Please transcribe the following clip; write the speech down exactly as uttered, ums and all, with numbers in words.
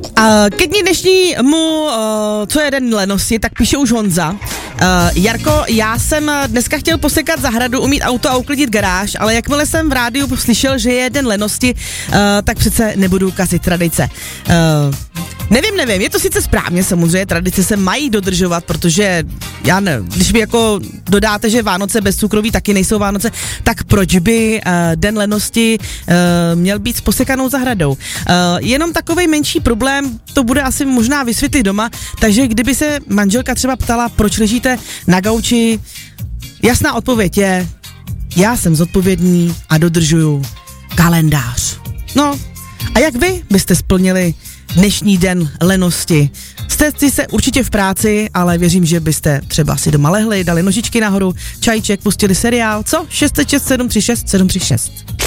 Uh, ke dní dnešnímu, uh, co je den lenosti, tak píše už Honza. Uh, Jarko, já jsem dneska chtěl posekat zahradu, umít auto a uklidit garáž, ale jakmile jsem v rádiu slyšel, že je den lenosti, uh, tak přece nebudu kazit tradice. Uh, nevím, nevím, je to sice správně, samozřejmě, tradice se mají dodržovat, protože já ne, když mi jako dodáte, že Vánoce bez cukroví taky nejsou Vánoce, tak proč by uh, den lenosti uh, měl být s posekanou zahradou? Uh, jenom takovej menší problém, to bude asi možná vysvětlit doma, takže kdyby se manželka třeba ptala, proč ležíte na gauči, jasná odpověď je, já jsem zodpovědný a dodržuju kalendář. No, a jak vy byste splnili dnešní den lenosti? Jste si se určitě v práci, ale věřím, že byste třeba si doma lehli, dali nožičky nahoru, čajček, pustili seriál, co? šest set šest sedm tři šest sedm tři šest.